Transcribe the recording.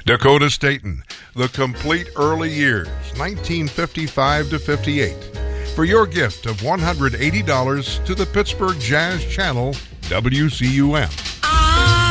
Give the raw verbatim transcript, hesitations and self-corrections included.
Dakota Staten, The Complete Early Years, nineteen fifty-five to fifty-eight. For your gift of one hundred eighty dollars to the Pittsburgh Jazz Channel, W C U M.